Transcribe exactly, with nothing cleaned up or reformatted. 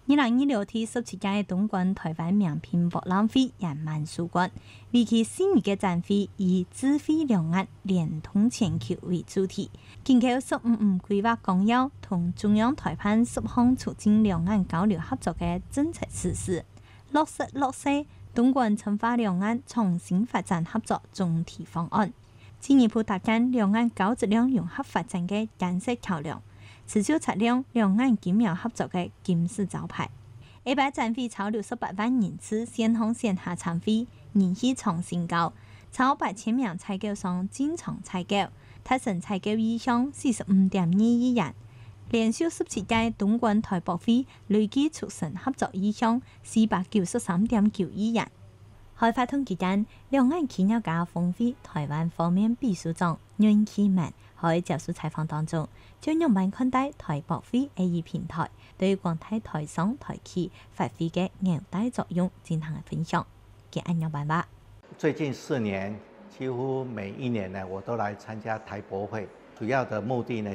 二零二六第十七屆東莞台灣名片博覽會圓滿收官，為期四日嘅展會以智慧兩岸聯通全球為主題，緊扣十五五規劃綱要同中央台辦十項促進兩岸交流合作嘅政策實施，落實落實東莞深化兩岸創新發展合作總體方案，進一步搭建兩岸高質量融合發展嘅建設橋樑，持續擦亮兩岸緊密合作嘅金字招牌。下擺展會超六十八萬人次線上線下參會，人氣創新高，超八千名採購商進場採購，達成採購意向四十五點二億元，連續十七屆東莞台博會累計促成合作意向四百九十三點九億元。開發通期間，兩岸企業家峰會台灣方面秘書長阮啟文喺接受採訪當中，將用萬看待台博會 A E 平台對廣大台商台企發揮嘅紐帶作用進行分享。嘅安樣辦法？ 最近四年，幾乎每一年呢，我都來參加台博會，主要的目的呢，